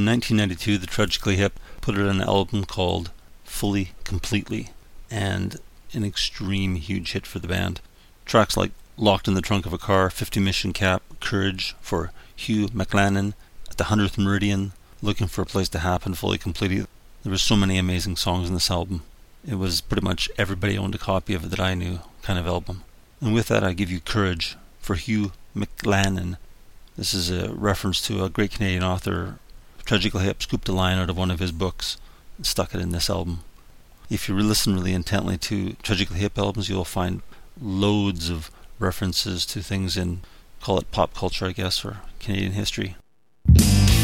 In 1992, the Tragically Hip put out an album called Fully Completely, and an extreme huge hit for the band. Tracks like Locked in the Trunk of a Car, 50 Mission Cap, Courage for Hugh McLannan, At the 100th Meridian, Looking for a Place to Happen, Fully Completely. There were so many amazing songs in this album. It was pretty much everybody owned a copy of it that I knew kind of album. And with that, I give you Courage for Hugh McLannan. This is a reference to a great Canadian author. Tragically Hip scooped a line out of one of his books and stuck it in this album. If you listen really intently to Tragically Hip albums, you'll find loads of references to things in, call it pop culture, I guess, or Canadian history.